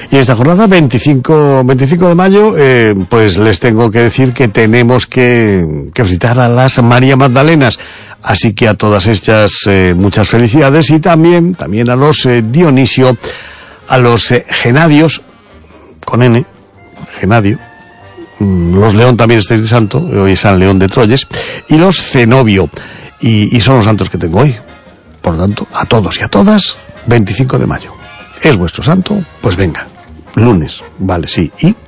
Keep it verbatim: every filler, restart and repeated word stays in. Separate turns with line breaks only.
Y esta jornada, veinticinco de mayo, eh, pues les tengo que decir que tenemos que, que felicitar a las María Magdalenas. Así que a todas estas, eh, muchas felicidades, y también, también a los eh, Dionisio, a los eh, Genadios, con N, Genadio, mm, los León también estáis de santo, hoy es San León de Troyes, y los Zenobio, y, y son los santos que tengo hoy. Por lo tanto, a todos y a todas, veinticinco de mayo. ¿Es vuestro santo? Pues venga, lunes, vale, sí, y